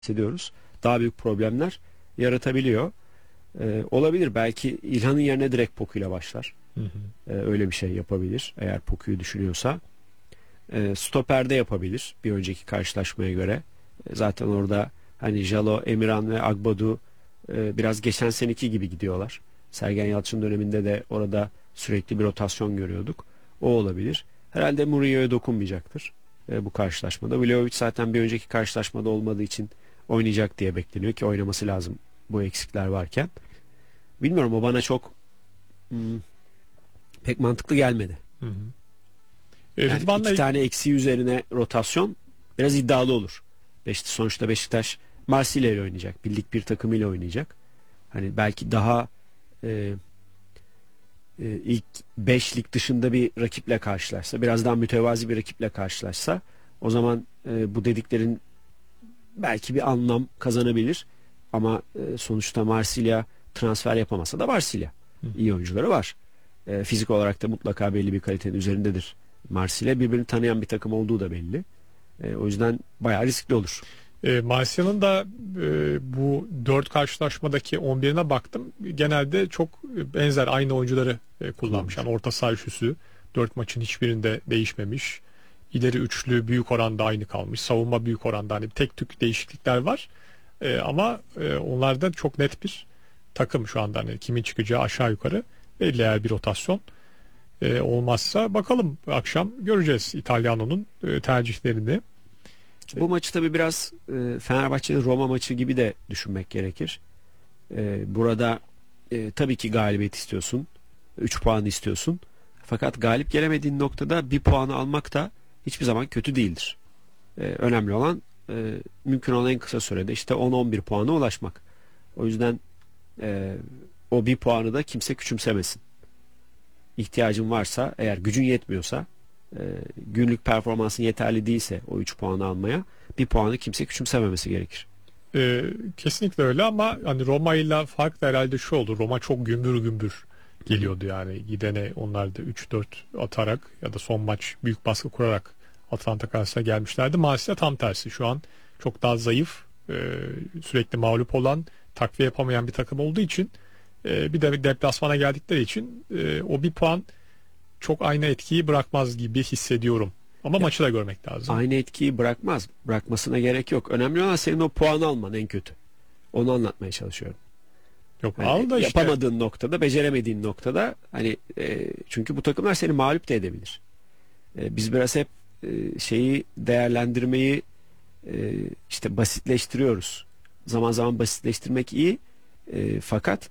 bahsediyoruz. Daha büyük problemler yaratabiliyor. Olabilir. Belki İlhan'ın yerine direkt Poku ile başlar. Hı hı. Öyle bir şey yapabilir. Eğer Poku'yu düşünüyorsa. Stoper'de yapabilir. Bir önceki karşılaşmaya göre. Zaten orada hani Jalo, Emirhan ve Agbadu biraz geçen seneki gibi gidiyorlar. Sergen Yalçın döneminde de orada sürekli bir rotasyon görüyorduk. O olabilir. Herhalde Mourinho'ya dokunmayacaktır bu karşılaşmada. Vlahovic zaten bir önceki karşılaşmada olmadığı için oynayacak diye bekleniyor ki oynaması lazım bu eksikler varken. Bilmiyorum, o bana çok pek mantıklı gelmedi. Hı hı. Yani Rıdvan'la iki tane eksiği üzerine rotasyon biraz iddialı olur. Sonuçta Beşiktaş Marsilya ile oynayacak. Birlik bir takımıyla oynayacak. Hani belki daha ilk 5 lig dışında bir rakiple karşılaşsa, biraz daha mütevazi bir rakiple karşılaşsa, o zaman bu dediklerin belki bir anlam kazanabilir. Ama sonuçta Marsilya transfer yapamasa da Marsilya. İyi oyuncuları var. Fizik olarak da mutlaka belli bir kalitenin üzerindedir. Marsilya birbirini tanıyan bir takım olduğu da belli. O yüzden bayağı riskli olur. Marsilya'nın da bu 4 karşılaşmadaki 11'ine baktım. Genelde çok benzer aynı oyuncuları kullanmış. Yani orta saha üçlüsü 4 maçın hiçbirinde değişmemiş. İleri üçlü büyük oranda aynı kalmış. Savunma büyük oranda, hani tek tük değişiklikler var. Ama onlarda çok net bir takım şu anda. Hani kimin çıkacağı aşağı yukarı belli, eğer bir rotasyon olmazsa. Bakalım, akşam göreceğiz İtalyano'nun tercihlerini. Bu maçı tabii biraz Fenerbahçe'nin Roma maçı gibi de düşünmek gerekir. Burada tabii ki galibiyet istiyorsun. 3 puan istiyorsun. Fakat galip gelemediğin noktada bir puanı almak da hiçbir zaman kötü değildir. Önemli olan mümkün olan en kısa sürede işte 10-11 puana ulaşmak. O yüzden o bir puanı da kimse küçümsemesin. İhtiyacın varsa, eğer gücün yetmiyorsa, günlük performansın yeterli değilse o 3 puanı almaya, bir puanı kimse küçümsememesi gerekir. Kesinlikle öyle, ama hani Roma ile fark da herhalde şu oldu. Roma çok gümbür gümbür geliyordu yani. Gidene onlar da 3-4 atarak ya da son maç büyük baskı kurarak Atalanta karşısına gelmişlerdi. Marsilya tam tersi. Şu an çok daha zayıf, sürekli mağlup olan, takviye yapamayan bir takım olduğu için, bir de deplasmana geldikleri için o bir puan çok aynı etkiyi bırakmaz gibi hissediyorum. Ama maçı da görmek lazım. Aynı etkiyi bırakmaz. Bırakmasına gerek yok. Önemli olan senin o puanı alman, en kötü. Onu anlatmaya çalışıyorum. Yok, hani al da işte. Yapamadığın noktada, beceremediğin noktada, hani çünkü bu takımlar seni mağlup da edebilir. Biz biraz hep şeyi değerlendirmeyi işte basitleştiriyoruz. Zaman zaman basitleştirmek iyi. Fakat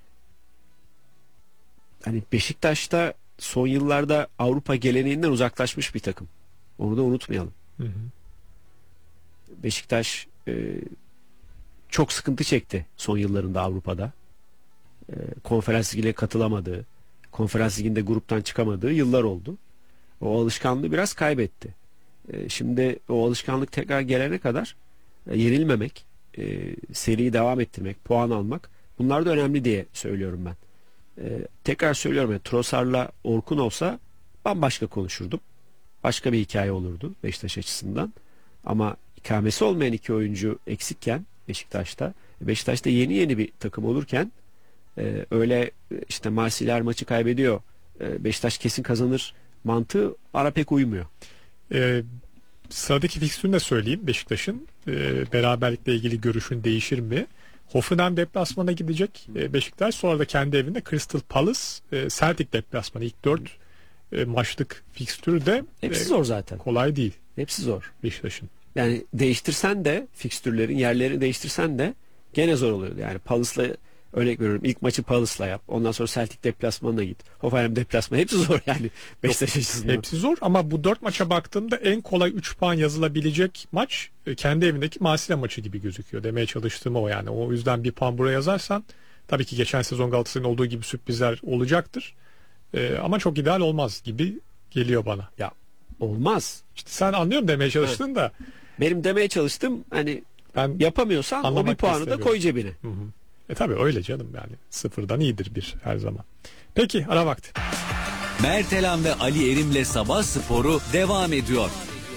hani Beşiktaş'ta son yıllarda Avrupa geleneğinden uzaklaşmış bir takım. Onu da unutmayalım. Hı hı. Beşiktaş çok sıkıntı çekti son yıllarında Avrupa'da. Konferans Ligi'ne katılamadığı, Konferans Ligi'nde gruptan çıkamadığı yıllar oldu. O alışkanlığı biraz kaybetti. Şimdi o alışkanlık tekrar gelene kadar yenilmemek, seriyi devam ettirmek, puan almak, bunlar da önemli diye söylüyorum ben. Tekrar söylüyorum, yani Trossard'la Orkun olsa bambaşka konuşurdum. Başka bir hikaye olurdu Beşiktaş açısından. Ama ikamesi olmayan iki oyuncu eksikken Beşiktaş'ta yeni bir takım olurken, öyle işte Marsilya maçı kaybediyor, Beşiktaş kesin kazanır mantığı bana pek uymuyor. Sıradaki fikstürünü de söyleyeyim Beşiktaş'ın. Beraberlikle ilgili görüşün değişir mi? Hoffenheim deplasmana gidecek Beşiktaş. Sonra da kendi evinde Crystal Palace, Celtic deplasmanı. İlk 4 maçlık fikstürü de hepsi zor zaten. Kolay değil. Hepsi zor Beşiktaş'ın. Yani değiştirsen de, fikstürlerin yerlerini değiştirsen de gene zor oluyor. Yani Palace'la, örnek veriyorum, ilk maçı Palace'la yap. Ondan sonra Celtic deplasmanına git. Hoffenheim deplasmanı, hepsi zor yani Beşiktaş açısından. Hepsi zor, ama bu 4 maça baktığımda en kolay 3 puan yazılabilecek maç kendi evindeki Marsilya maçı gibi gözüküyor. Demeye çalıştığım o yani. O yüzden bir puan buraya yazarsan, tabii ki geçen sezon Galatasaray'ın olduğu gibi sürprizler olacaktır. Ama çok ideal olmaz gibi geliyor bana. Ya olmaz. İşte sen anlıyorum demeye çalıştın da. Benim demeye çalıştım, hani ben yapamıyorsan o bir puanı da koy cebine. Hı hı. Tabii öyle canım, yani sıfırdan iyidir bir her zaman. Peki, ara vakti. Mert Elan ve Ali Erim'le Sabah Sporu devam ediyor.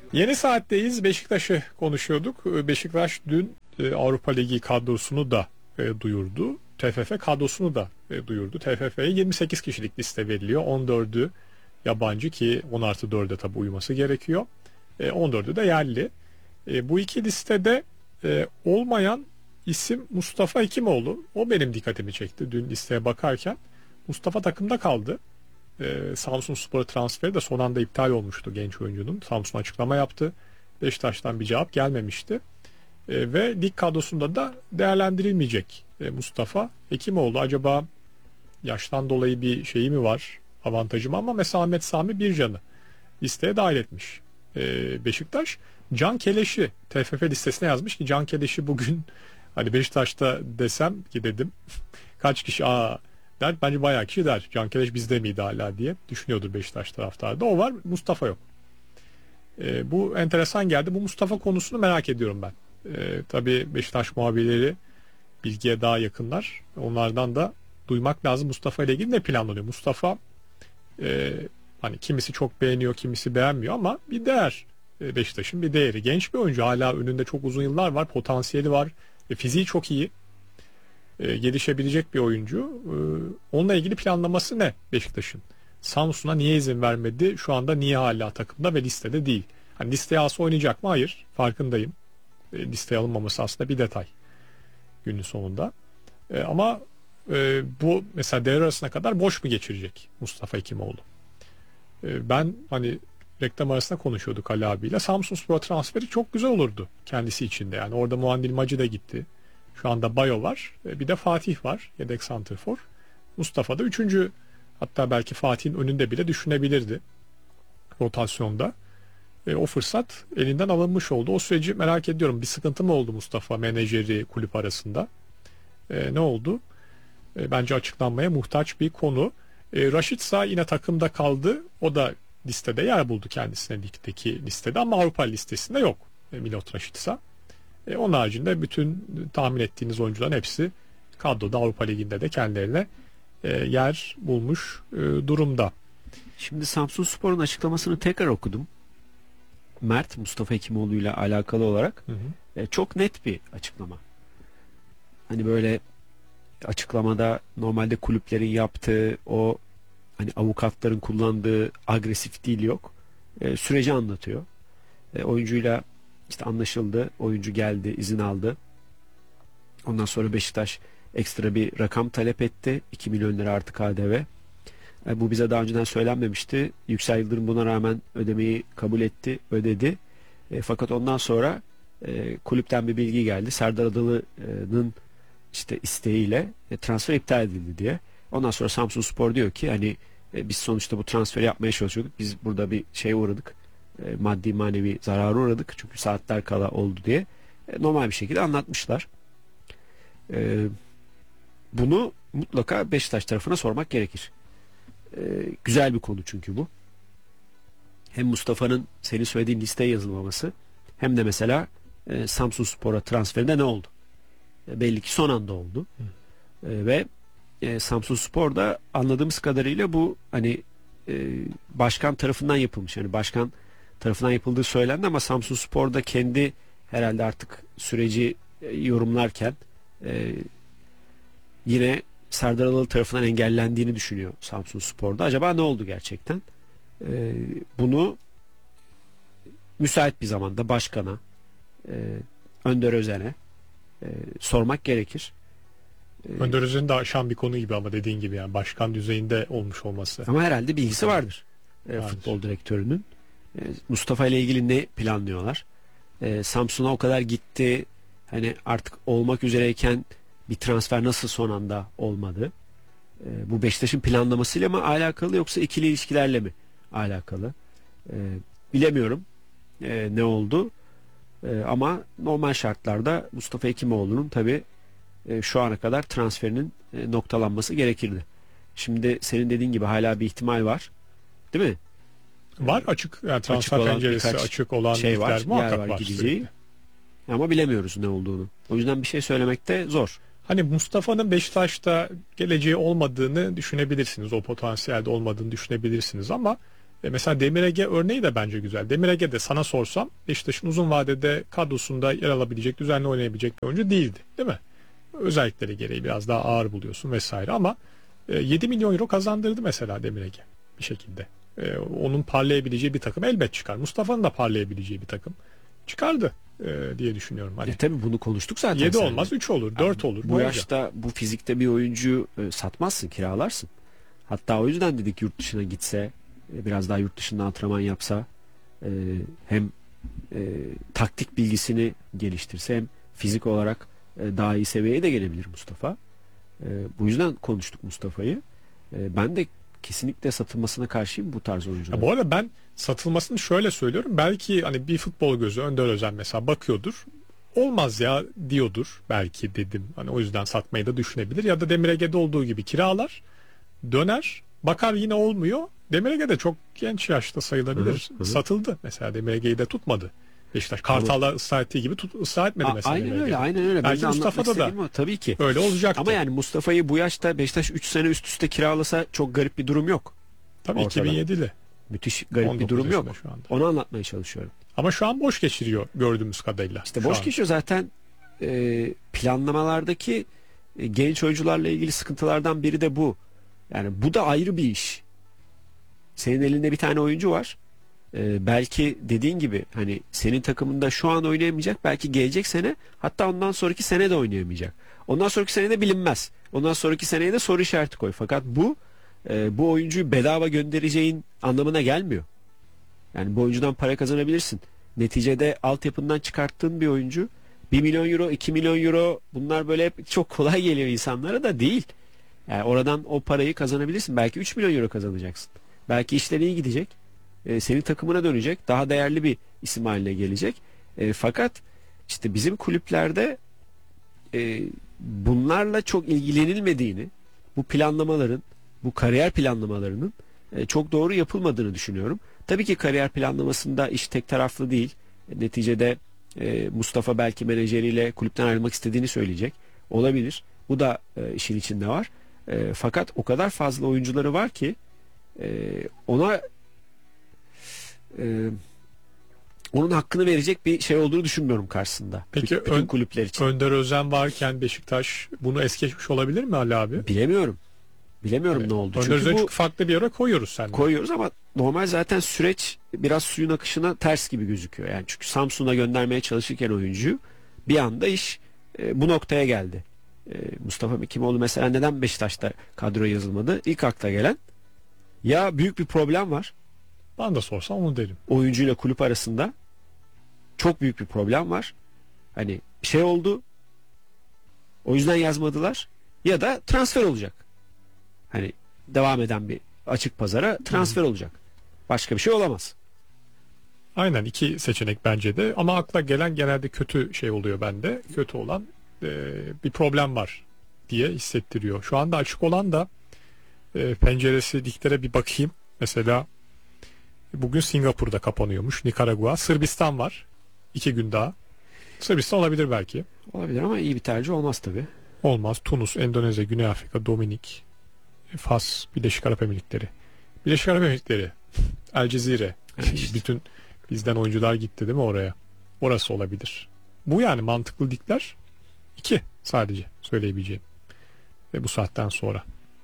Yeni saatteyiz. Beşiktaş'ı konuşuyorduk. Beşiktaş dün Avrupa Ligi kadrosunu da duyurdu. TFF kadrosunu da duyurdu. TFF'ye 28 kişilik liste veriliyor. 14'ü yabancı ki 10+4'e tabi uyması gerekiyor. 14'ü de yerli. Bu iki listede olmayan isim Mustafa Hekimoğlu. O benim dikkatimi çekti dün listeye bakarken. Mustafa takımda kaldı. Samsunspor'a transferi de son anda iptal olmuştu genç oyuncunun. Samsun açıklama yaptı. Beşiktaş'tan bir cevap gelmemişti. Ve lig kadrosunda da değerlendirilmeyecek Mustafa Hekimoğlu. Acaba yaştan dolayı bir şeyi mi var, avantajı mı? Ama mesela Ahmet Sami Bircan'ı listeye dahil etmiş Beşiktaş. Can Keleş'i TFF listesine yazmış ki Can Keleş'i bugün hani Beşiktaş'ta desem ki dedim kaç kişi der, bence bayağı kişi der. Can Keleş bizde miydi hala diye düşünüyordur Beşiktaş taraftarı da. O var, Mustafa yok. Bu enteresan geldi. Bu Mustafa konusunu merak ediyorum ben. Tabii Beşiktaş muhabirleri bilgiye daha yakınlar. Onlardan da duymak lazım. Mustafa ile ilgili ne planlanıyor? Mustafa hani kimisi çok beğeniyor, kimisi beğenmiyor ama bir değer. Beşiktaş'ın bir değeri. Genç bir oyuncu, hala önünde çok uzun yıllar var, potansiyeli var, fiziği çok iyi, gelişebilecek bir oyuncu. Onunla ilgili planlaması ne Beşiktaş'ın? Samsun'a niye izin vermedi? Şu anda niye hala takımda ve listede değil? Hani listeye alsa oynayacak mı? Hayır. Farkındayım. Listeye alınmaması aslında bir detay günün sonunda. Ama bu mesela devre arasına kadar boş mu geçirecek Mustafa Hekimoğlu? Ben hani reklam arasında konuşuyorduk Ali abiyle. Samsunspor transferi çok güzel olurdu kendisi için de. Yani orada Muandil Macı da gitti. Şu anda Bayo var. Bir de Fatih var. Yedek santrfor. Mustafa da üçüncü, hatta belki Fatih'in önünde bile düşünebilirdi rotasyonda. O fırsat elinden alınmış oldu. O süreci merak ediyorum. Bir sıkıntı mı oldu Mustafa menajeri kulüp arasında? Ne oldu? Bence açıklanmaya muhtaç bir konu. Raşit Sağ yine takımda kaldı. O da listede yer buldu kendisine, ligdeki listede, ama Avrupa listesinde yok Milot Raşit Sağ. Onun haricinde bütün tahmin ettiğiniz oyuncuların hepsi kadroda, Avrupa Ligi'nde de kendilerine yer bulmuş durumda. Şimdi Samsunspor'un açıklamasını tekrar okudum. Mert, Mustafa Hekimoğlu ile alakalı olarak çok net bir açıklama. Hani böyle açıklamada normalde kulüplerin yaptığı o hani avukatların kullandığı agresif dil yok. Süreci anlatıyor. Oyuncuyla işte anlaşıldı. Oyuncu geldi, izin aldı. Ondan sonra Beşiktaş ekstra bir rakam talep etti. 2 milyon lira artı KDV. Bu bize daha önceden söylenmemişti. Yüksel Yıldırım buna rağmen ödemeyi kabul etti, ödedi. Fakat ondan sonra kulüpten bir bilgi geldi. Serdar Adalı'nın işte isteğiyle transfer iptal edildi diye. Ondan sonra Samsunspor diyor ki hani biz sonuçta bu transferi yapmaya çalışıyorduk. Biz burada bir şeye uğradık. Maddi manevi zarara uğradık. Çünkü saatler kala oldu diye. Normal bir şekilde anlatmışlar. Bunu mutlaka Beşiktaş tarafına sormak gerekir. Güzel bir konu çünkü bu. Hem Mustafa'nın senin söylediğin listeye yazılmaması, hem de mesela Samsunspor'a transferinde ne oldu? Belli ki son anda oldu. Ve Samsunspor'da anladığımız kadarıyla bu hani başkan tarafından yapılmış. Yani başkan tarafından yapıldığı söylendi ama Samsunspor'da kendi herhalde artık süreci yorumlarken yine Serdar Adalı tarafından engellendiğini düşünüyor Samsunspor'da. Acaba ne oldu gerçekten? Bunu müsait bir zamanda başkana, Önder Özen'e sormak gerekir. Önder Özen'i de aşan bir konu gibi ama dediğin gibi yani başkan düzeyinde olmuş olması. Ama herhalde bilgisi vardır. Futbol direktörünün. Mustafa ile ilgili ne planlıyorlar? Samsun'a o kadar gitti. Hani artık olmak üzereyken bir transfer nasıl son anda olmadı? Bu Beşiktaş'ın planlamasıyla mı alakalı yoksa ikili ilişkilerle mi alakalı? Bilemiyorum ne oldu. Ama normal şartlarda Mustafa Hekimoğlu'nun tabii şu ana kadar transferinin noktalanması gerekirdi. Şimdi senin dediğin gibi hala bir ihtimal var. Değil mi? Var, açık yani transfer penceresi açık olan şey var, muhakkak var var gideceği. sürekli. Ama bilemiyoruz ne olduğunu. O yüzden bir şey söylemek de zor. Hani Mustafa'nın Beşiktaş'ta geleceği olmadığını düşünebilirsiniz. O potansiyelde olmadığını düşünebilirsiniz ama Mesela Demir Ege örneği de bence güzel. Demir Ege de sana sorsam Beşiktaş'ın uzun vadede kadrosunda yer alabilecek, düzenli oynayabilecek bir oyuncu değildi. Değil mi? Özellikleri gereği biraz daha ağır buluyorsun vesaire ama 7 milyon euro kazandırdı mesela Demir Ege bir şekilde. Onun parlayabileceği bir takım elbet çıkar. Mustafa'nın da parlayabileceği bir takım çıkardı diye düşünüyorum. Hani Tabii bunu konuştuk zaten. 7 seninle. olmaz 3 olur 4 olur. Bu yaşta bu fizikte bir oyuncu satmazsın, kiralarsın. Hatta o yüzden dedik yurt dışına gitse, biraz daha yurt dışında antrenman yapsa, hem taktik bilgisini geliştirse hem fizik olarak daha iyi seviyeye de gelebilir Mustafa. Bu yüzden konuştuk Mustafa'yı. Ben de kesinlikle satılmasına karşıyım bu tarz oyunculara. Bu arada ben satılmasını şöyle söylüyorum. Belki hani bir futbol gözü Önder Özen mesela bakıyordur. Olmaz ya diyordur belki dedim. Hani o yüzden satmayı da düşünebilir. Ya da Demir Ege'de olduğu gibi kiralar, döner, bakar yine olmuyor. Demir Ege de çok genç yaşta sayılabilir. Hı hı. Satıldı. Mesela Demir Ege'yi de tutmadı. Beşiktaş Kartal'la ısrar ettiği gibi ısrar etmedi mesela. Aynen Demir öyle, Ege'de. aynen öyle. Belki Ben de anlatmak Mustafa'da da istediğim o, tabii ki. öyle olacaktı. Ama yani Mustafa'yı bu yaşta Beşiktaş 3 sene üst üste kiralasa çok garip bir durum yok. Tabii ortada. 2007'li. Müthiş garip bir 19 durum yok. yaşında şu anda. Onu anlatmaya çalışıyorum. Ama şu an boş geçiriyor gördüğümüz kadarıyla. İşte Şu boş an. geçiyor zaten, planlamalardaki genç oyuncularla ilgili sıkıntılardan biri de bu. Yani bu da ayrı bir iş. Senin elinde bir tane oyuncu var. Belki dediğin gibi hani senin takımında şu an oynayamayacak, belki gelecek sene, hatta ondan sonraki sene de oynayamayacak. Ondan sonraki sene de bilinmez. Ondan sonraki seneye de soru işareti koy. Fakat bu oyuncuyu bedava göndereceğin anlamına gelmiyor. Yani bu oyuncudan para kazanabilirsin. Neticede altyapından çıkarttığın bir oyuncu 1 milyon euro, 2 milyon euro, bunlar böyle hep çok kolay geliyor insanlara da değil. Yani oradan o parayı kazanabilirsin. Belki 3 milyon euro kazanacaksın. Belki işler iyi gidecek. Senin takımına dönecek. Daha değerli bir isim haline gelecek. Fakat işte bizim kulüplerde bunlarla çok ilgilenilmediğini, bu planlamaların, bu kariyer planlamalarının çok doğru yapılmadığını düşünüyorum. Tabii ki kariyer planlamasında iş tek taraflı değil. Neticede Mustafa belki menajeriyle kulüpten ayrılmak istediğini söyleyecek. Olabilir. Bu da işin içinde var. Fakat o kadar fazla oyuncuları var ki ona onun hakkını verecek bir şey olduğunu düşünmüyorum karşısında. Peki bütün kulüpler için. Önder Özen varken Beşiktaş bunu es geçmiş olabilir mi Ali abi? Bilemiyorum. Bilemiyorum ne oldu. Önder Özen'i Çünkü çok farklı bir yere koyuyoruz seninle. koyuyoruz ama normal zaten süreç biraz suyun akışına ters gibi gözüküyor. Yani çünkü Samsun'a göndermeye çalışırken oyuncuyu bir anda iş bu noktaya geldi. Mustafa Mekimoğlu mesela neden Beşiktaş'ta kadroya yazılmadı? İlk akla gelen, ya büyük bir problem var. Ben de sorsam onu derim. Oyuncuyla kulüp arasında çok büyük bir problem var. Hani bir şey oldu. O yüzden yazmadılar. Ya da transfer olacak. Hani devam eden bir açık pazara transfer olacak. Başka bir şey olamaz. Aynen, iki seçenek bence de ama akla gelen genelde kötü şey oluyor bende. Kötü olan bir problem var diye hissettiriyor. Şu anda açık olan da penceresi liglere bir bakayım. Mesela bugün Singapur'da kapanıyormuş. Nikaragua. Sırbistan var. 2 gün daha. Sırbistan olabilir belki. Olabilir ama iyi bir tercih olmaz tabii. Olmaz. Tunus, Endonezya, Güney Afrika, Dominik, Fas, Birleşik Arap Emirlikleri. Birleşik Arap Emirlikleri, El Cezire. İşte. Bütün bizden oyuncular gitti değil mi oraya? Orası olabilir. Bu yani mantıklı ligler. 2 sadece söyleyebileceğim. Ve bu saatten sonra.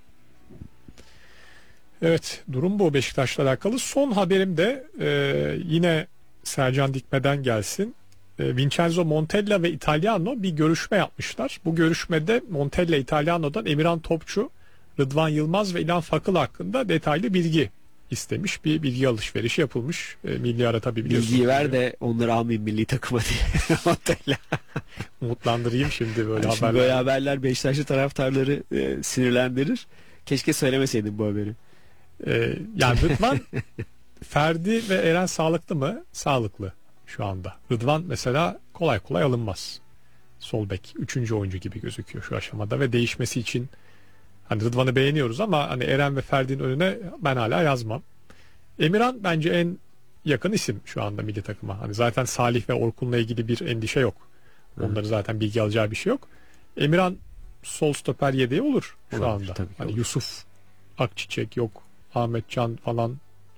Evet, durum bu Beşiktaş'la alakalı. Son haberim de yine Sercan Dikme'den gelsin. Vincenzo Montella ve Italiano bir görüşme yapmışlar. Bu görüşmede Montella Italiano'dan Emirhan Topçu, Rıdvan Yılmaz ve İlhan Fakıl hakkında detaylı bilgi istemiş. Bir bilgi alışverişi yapılmış. Milli ara tabii biliyorsunuz. Bilgiyi ver de onları almayayım milli takıma diye. Montella. Umutlandırayım şimdi böyle Şimdi haberler. böyle haberler Beşiktaşlı taraftarları sinirlendirir. Keşke söylemeseydim bu haberi. Yani Rıdvan, Ferdi ve Eren sağlıklı mı? Sağlıklı şu anda. Rıdvan mesela kolay kolay alınmaz. Sol bek 3. oyuncu gibi gözüküyor şu aşamada ve değişmesi için hani Rıdvan'ı beğeniyoruz ama hani Eren ve Ferdi'nin önüne ben hala yazmam. Emirhan bence en yakın isim şu anda milli takıma. Hani zaten Salih ve Orkun'la ilgili bir endişe yok. Onların zaten bilgi alacağı bir şey yok. Emirhan sol stoper yedeği olur şu Olabilir, anda. tabii ki Hani olur. Yusuf Akçiçek yok, Ahmet Can falan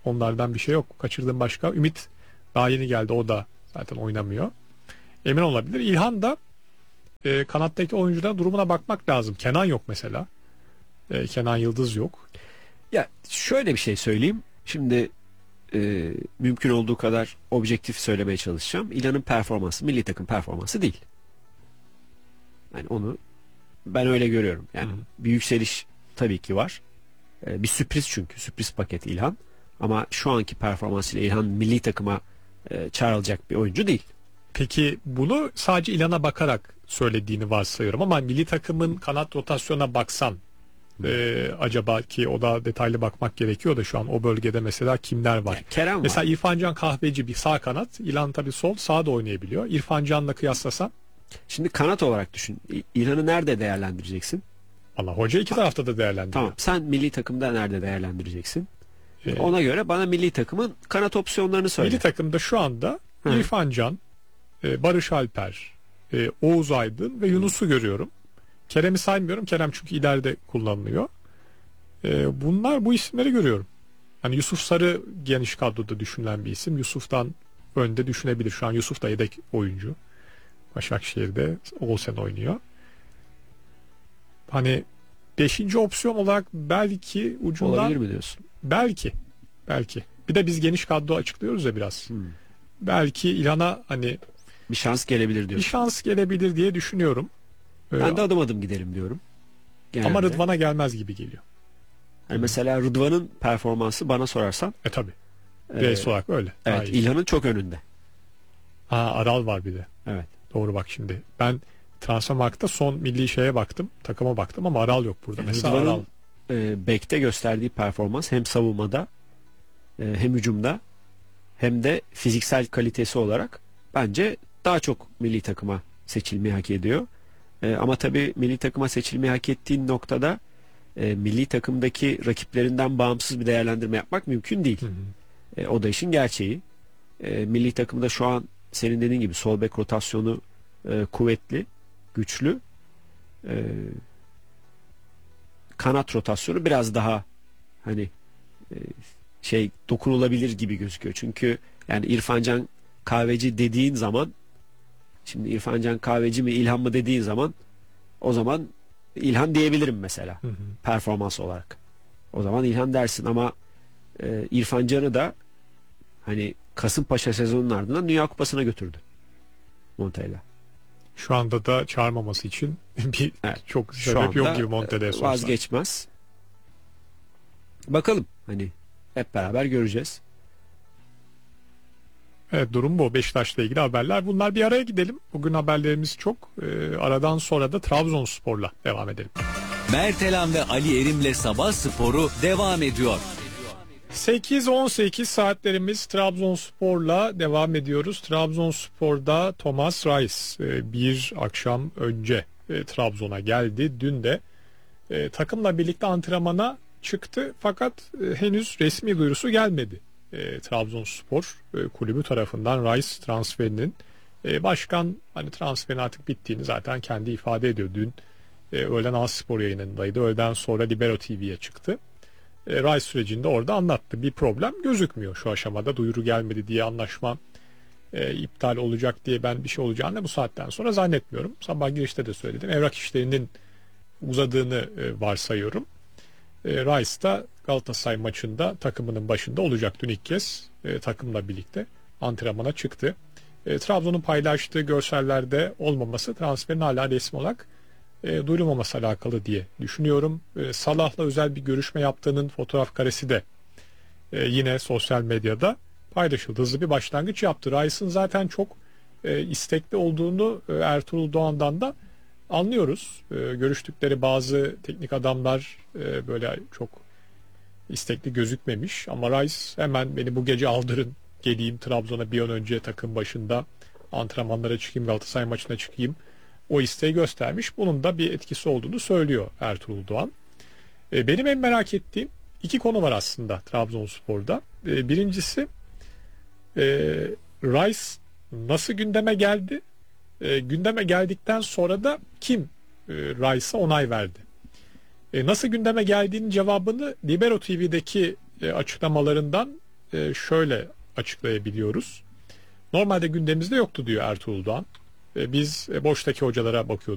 Onlardan bir şey yok. Kaçırdığım başka. Ümit daha yeni geldi. O da zaten oynamıyor. Emin olabilir. İlhan da kanattaki oyuncuların durumuna bakmak lazım. Kenan yok mesela. Kenan Yıldız yok. Ya şöyle bir şey söyleyeyim. Şimdi mümkün olduğu kadar objektif söylemeye çalışacağım. İlhan'ın performansı milli takım performansı değil. Yani onu ben öyle görüyorum. Yani bir yükseliş tabii ki var. Bir sürpriz çünkü. Sürpriz paket İlhan. Ama şu anki performansıyla İlhan milli takıma çağrılacak bir oyuncu değil. Peki bunu sadece İlhan'a bakarak söylediğini varsayıyorum ama milli takımın kanat rotasyona baksan acaba, ki o da detaylı bakmak gerekiyor da şu an o bölgede mesela kimler var? Yani Kerem Mesela var. İrfan Can Kahveci bir sağ kanat. İlhan tabii sol, sağ da oynayabiliyor. İrfan Can'la kıyaslasan Şimdi kanat olarak düşün. İlhan'ı nerede değerlendireceksin? valla hoca iki tarafta da değerlendiriyor. Tamam. Sen milli takımda nerede değerlendireceksin? Ee, Ona göre bana milli takımın kanat opsiyonlarını söyle. Milli takımda şu anda Hı. İrfan Can, Barış Alper, Oğuz Aydın ve Yunus'u görüyorum. Kerem'i saymıyorum. Kerem çünkü ileride kullanılıyor. Bunlar, bu isimleri görüyorum. Hani Yusuf Sarı geniş kadroda düşünülen bir isim. Yusuf'tan önde düşünebilir. Şu an Yusuf da yedek oyuncu. Başakşehir'de Olsen oynuyor. Hani 5. opsiyon olarak belki ucundan, Olabilir mi diyorsun? belki bir de biz geniş kadro açıklıyoruz ya biraz. Belki İlhan'a hani Bir şans gelebilir bir diyorsun. şans gelebilir diye düşünüyorum. Ben de adım adım gidelim diyorum. Ama Genelde. Rıdvan'a gelmez gibi geliyor. Yani mesela Rıdvan'ın performansı bana sorarsan Tabi. e, Reis olarak öyle. Daha evet, iyi. İlhan'ın çok önünde. Aral var bir de. Evet. Doğru, bak şimdi. Ben Transfermarkt'ta son milli şeye baktım. Takıma baktım ama Aral yok burada. Mesela Aral. Rıdvan'ın bekte gösterdiği performans hem savunmada hem hücumda hem de fiziksel kalitesi olarak bence daha çok milli takıma seçilmeyi hak ediyor. Ama tabii milli takıma seçilmeyi hak ettiğin noktada milli takımdaki rakiplerinden bağımsız bir değerlendirme yapmak mümkün değil. O da işin gerçeği. Milli takımda şu an senin dediğin gibi sol bek rotasyonu kuvvetli, güçlü. Kanat rotasyonu biraz daha hani dokunulabilir gibi gözüküyor. Çünkü yani İrfan Can Kahveci dediğin zaman, şimdi İrfan Can Kahveci mi İlhan mı dediğin zaman, o zaman İlhan diyebilirim mesela performans olarak. O zaman İlhan dersin ama İrfan Can'ı da hani Kasımpaşa sezonunun ardından Dünya Kupası'na götürdü Montella. Şu anda da çağırmaması için bir Evet, çok şu sebep yok anda gibi Montella'ya sorsan. vazgeçmez. Bakalım, hani hep beraber göreceğiz. Evet, durum bu. Beşiktaş'la ilgili haberler. Bunlar, bir araya gidelim. Bugün haberlerimiz çok. Aradan sonra da Trabzonspor'la devam edelim. Mertelan ve Ali Erim'le Sabah Sporu devam ediyor. 8-18 saatlerimiz, Trabzonspor'la devam ediyoruz. Trabzonspor'da Thomas Reis bir akşam önce Trabzon'a geldi. Dün de takımla birlikte antrenmana çıktı. Fakat henüz resmi duyurusu gelmedi. Trabzonspor kulübü tarafından Reis transferinin. Başkan hani transferin artık bittiğini zaten kendi ifade ediyor. Dün öğlen A-Spor yayınındaydı. Öğleden sonra Libero TV'ye çıktı. Rice sürecinde orada anlattı. Bir problem gözükmüyor şu aşamada. Duyuru gelmedi diye anlaşma iptal olacak diye ben bir şey olacağını bu saatten sonra zannetmiyorum. Sabah girişte de söyledim. Evrak işlerinin uzadığını varsayıyorum. Rice da Galatasaray maçında takımının başında olacak. Dün ilk kez takımla birlikte antrenmana çıktı. Trabzon'un paylaştığı görsellerde olmaması transferin hala resmi olarak duyurulmaması alakalı diye düşünüyorum. Salah'la özel bir görüşme yaptığının fotoğraf karesi de yine sosyal medyada paylaşıldı. Hızlı bir başlangıç yaptı. Rice'ın zaten çok istekli olduğunu Ertuğrul Doğan'dan da anlıyoruz. Görüştükleri bazı teknik adamlar böyle çok istekli gözükmemiş ama Rice hemen beni bu gece aldırın, geleyim Trabzon'a bir an önce takım başında antrenmanlara çıkayım, Galatasaray maçına çıkayım, o isteği göstermiş. Bunun da bir etkisi olduğunu söylüyor Ertuğrul Doğan. Benim en merak ettiğim iki konu var aslında Trabzonspor'da. Birincisi Rice nasıl gündeme geldi? Gündeme geldikten sonra da kim Rice'a onay verdi? Nasıl gündeme geldiğinin cevabını Libero TV'deki açıklamalarından şöyle açıklayabiliyoruz. Normalde gündemimizde yoktu diyor Ertuğrul Doğan. Biz boştaki hocalara bakıyorduk.